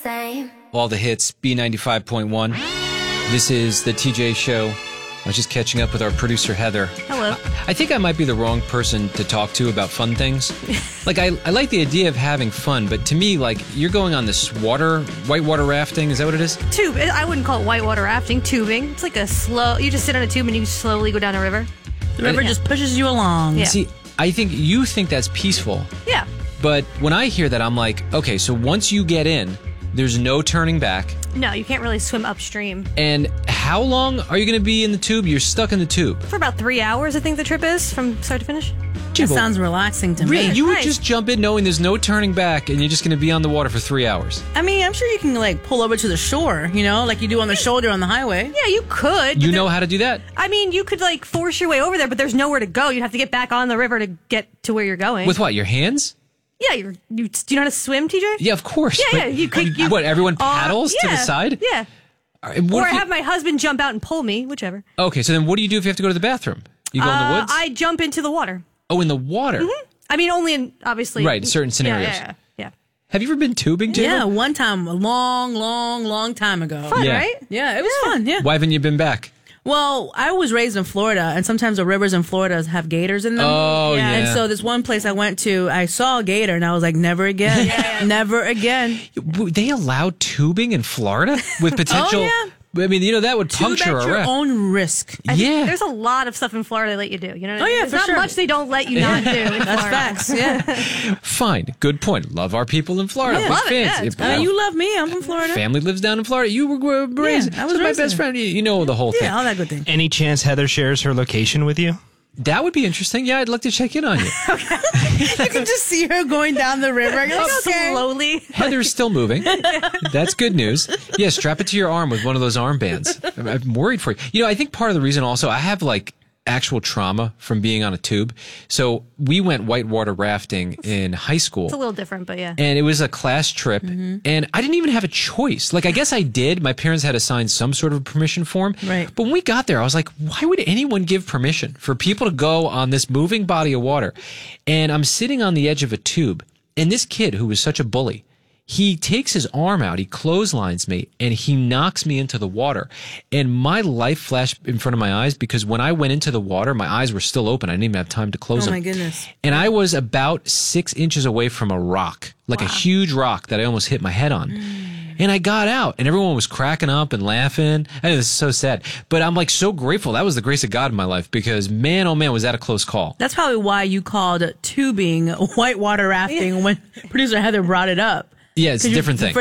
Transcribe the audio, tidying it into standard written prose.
same. All the hits, B95.1. This is the TJ Show. I was just catching up with our producer, Heather. Hello. I think I might be the wrong person to talk to about fun things. Like, I like the idea of having fun, but to me, like, you're going on this whitewater rafting. Is that what it is? Tube. I wouldn't call it whitewater rafting. Tubing. It's like you just sit on a tube and you slowly go down a river. The river just pushes you along. Yeah. See, I think you think that's peaceful. Yeah. But when I hear that, I'm like, okay, so once you get in, there's no turning back. No, you can't really swim upstream. And how long are you going to be in the tube? You're stuck in the tube. For about 3 hours, I think the trip is, from start to finish. That sounds relaxing to Really? me. You would Nice. just jump in knowing there's no turning back and you're just going to be on the water for 3 hours. I mean, I'm sure you can, like, pull over to the shore, you know, like you do on the shoulder on the highway. Yeah, you could. You know how to do that? I mean, you could, like, force your way over there, but there's nowhere to go. You'd have to get back on the river to get to where you're going. With what, your hands? Yeah, do you know how to swim, TJ? Yeah, of course. Yeah, yeah. But what, everyone paddles to the side? Yeah. All right, what Or if you- have my husband jump out and pull me, whichever. Okay, so then what do you do if you have to go to the bathroom? You go in the woods? I jump into the water. Oh, in the water? I mean, only in, obviously. Right, certain scenarios. Yeah. Have you ever been tubing, J-Lo? Yeah, one time, a long time ago. Fun, Yeah. right? Yeah, it was fun, yeah. Why haven't you been back? Well, I was raised in Florida, and sometimes the rivers in Florida have gators in them. Oh, yeah. And so this one place I went to, I saw a gator, and I was like, never again. Never again. They allow tubing in Florida with potential... Oh, yeah. I mean, you know, that would Tube puncture at a your raft. own risk. I think Yeah. There's a lot of stuff in Florida they let you do. You know what I Oh, mean? yeah, There's for not sure. much they don't let you not do in That's Florida. facts, yeah. Fine. Good point. Love our people in Florida. Yeah. Big Love it, fans. yeah, it's I mean, you love me. I'm from Florida. Family lives down in Florida. You were raised. I was so my raised best there. friend. You know the whole thing. Yeah, all that good thing. Any chance Heather shares her location with you? That would be interesting. Yeah, I'd like to check in on you. You can just see her going down the river. You're like, okay. Slowly. Heather's still moving. That's good news. Yeah, strap it to your arm with one of those armbands. I'm worried for you. You know, I think part of the reason also, I have like actual trauma from being on a tube. So we went whitewater rafting in high school. It's a little different, but yeah. And it was a class trip, and I didn't even have a choice. Like, I guess I did. My parents had to sign some sort of permission form. Right. But when we got there, I was like, why would anyone give permission for people to go on this moving body of water? And I'm sitting on the edge of a tube, and this kid who was such a bully, he takes his arm out, he clotheslines me, and he knocks me into the water. And my life flashed in front of my eyes because when I went into the water, my eyes were still open. I didn't even have time to close Oh, them. my goodness. And I was about 6 inches away from a rock, like a huge rock that I almost hit my head on. And I got out, and everyone was cracking up and laughing. I know, this is so sad. But I'm like so grateful. That was the grace of God in my life because, man, oh man, was that a close call. That's probably why you called tubing whitewater rafting when producer Heather brought it up. Yeah, it's a different thing.